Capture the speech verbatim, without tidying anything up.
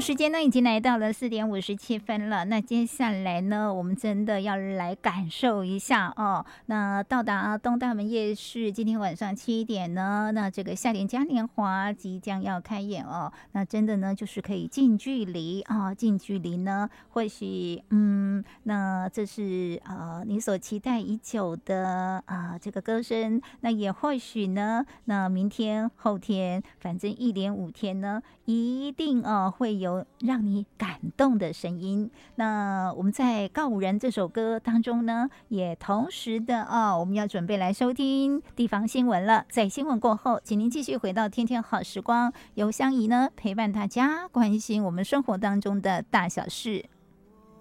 时间呢已经来到了四点五十七分了，那接下来呢，我们真的要来感受一下哦。那到达东大门夜市，今天晚上七点呢，那这个夏联嘉年华即将要开演哦。那真的呢，就是可以近距离啊，近距离呢，或许嗯，那这是呃你所期待已久的啊、呃、这个歌声，那也或许呢，那明天后天，反正一连五天呢，一定哦会有让你感动的声音。那我们在《告五人》这首歌当中呢，也同时的哦，我们要准备来收听地方新闻了。在新闻过后，请您继续回到天天好时光，由香怡呢陪伴大家，关心我们生活当中的大小事。